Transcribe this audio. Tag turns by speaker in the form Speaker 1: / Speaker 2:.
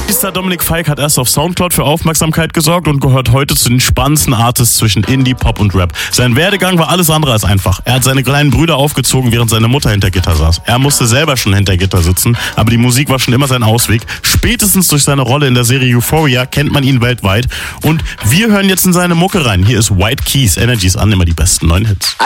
Speaker 1: Mr. Dominik Fike hat erst auf Soundcloud für Aufmerksamkeit gesorgt und gehört heute zu den spannendsten Artists zwischen Indie, Pop und Rap. Sein Werdegang war alles andere als einfach. Er hat seine kleinen Brüder aufgezogen, während seine Mutter hinter Gitter saß. Er musste selber schon hinter Gitter sitzen, aber die Musik war schon immer sein Ausweg. Spätestens durch seine Rolle in der Serie Euphoria kennt man ihn weltweit. Und wir hören jetzt in seine Mucke rein. Hier ist White Keys, Energies an, immer die besten neuen Hits.